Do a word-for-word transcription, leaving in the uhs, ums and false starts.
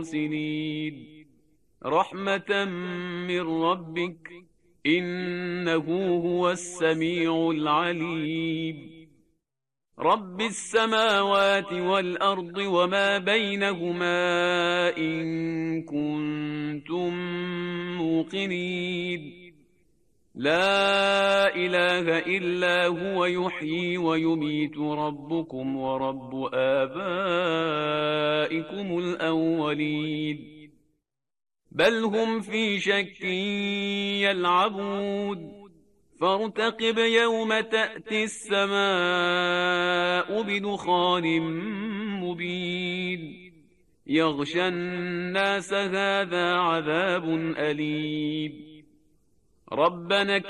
المرسلين رحمة من ربك إنه هو السميع العليم رب السماوات والأرض وما بينهما إن كنتم موقنين لا إله إلا هو يحيي ويميت ربكم ورب آبائكم الأولين بل هم في شك يلعبون فارتقب يوم تأتي السماء بدخان مبين يغشى الناس هذا عذاب أليم ربنا